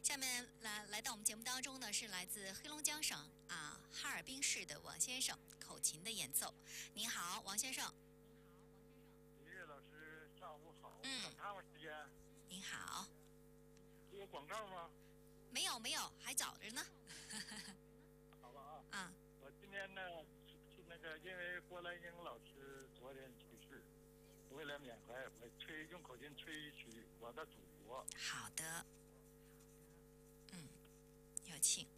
下面来到我们节目当中呢，是来自黑龙江省哈尔滨市的王先生口琴的演奏。您好，王先生。 李月老师，上午好。 嗯， 长时间。 您好。 有广告吗？ 没有，还早着呢。 好了啊。我今天呢是那个，因为郭兰英老师昨天去世，为了缅怀，我用口琴吹一曲《我的祖国》。 好的。有请。